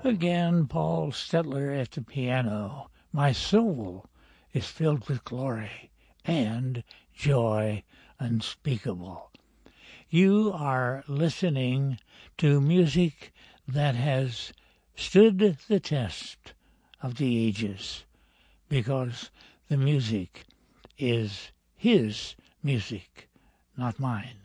Again Paul Stetler at the piano. My soul is filled with glory and joy unspeakable. You are listening to music that has stood the test of the ages, because the music is his music, not mine.